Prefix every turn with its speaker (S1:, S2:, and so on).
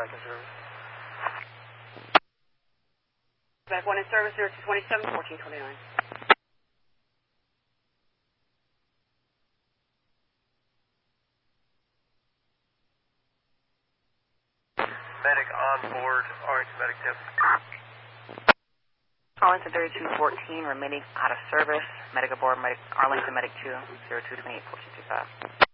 S1: Arlington service.
S2: Back 1 in service, 0227, 1429.
S1: Medic on board, Arlington Medic tip.
S3: Arlington 3214, remaining out of service. Medic aboard, Arlington Medic 2, 0228, 1425.